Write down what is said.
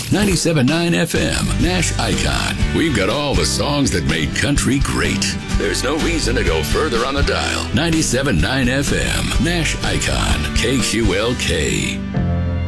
97.9 FM, Nash Icon. We've got all the songs that made country great. There's no reason to go further on the dial. 97.9 FM, Nash Icon, KQLK.